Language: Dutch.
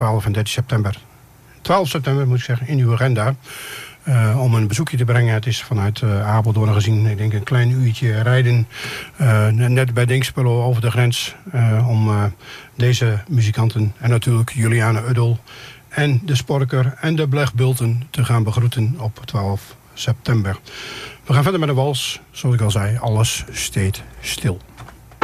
12 en 13 september. 12 september moet ik zeggen, in uw agenda. Om een bezoekje te brengen. Het is vanuit Apeldoorn gezien, ik denk een klein uurtje rijden. Net bij Dinxperlo over de grens. Om deze muzikanten en natuurlijk Juliane Uddel en de Sporker en de Blegbulten te gaan begroeten op 12 september. We gaan verder met een wals. Zoals ik al zei, alles steekt stil.